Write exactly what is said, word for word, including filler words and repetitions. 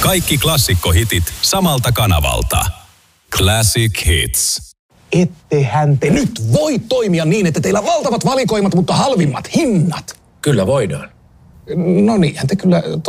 Kaikki klassikkohitit samalta kanavalta. Classic Hits. Ettehän te nyt voi toimia niin, että teillä on valtavat valikoimat, mutta halvimmat hinnat. Kyllä voidaan. No niinhän te kyllä